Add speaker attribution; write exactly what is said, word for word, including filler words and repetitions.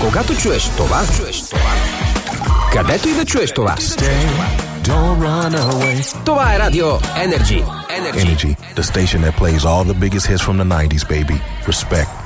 Speaker 1: Кога чуеш това, чуеш това. Където и да чуеш това.
Speaker 2: Stay, don't run away.
Speaker 1: Това е Радио Energy.
Speaker 2: Energy, the station that plays all the biggest hits from the nineties, baby. Respect.